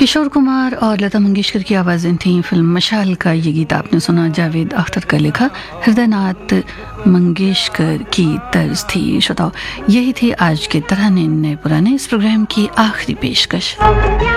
किशोर कुमार और लता मंगेशकर की आवाज़ें थीं। फिल्म मशाल का ये गीत आपने सुना, जावेद अख्तर का लिखा, हृदयनाथ मंगेशकर की तर्ज थी। श्रोताओ, यही थी आज के तराने नए पुराने इस प्रोग्राम की आखिरी पेशकश।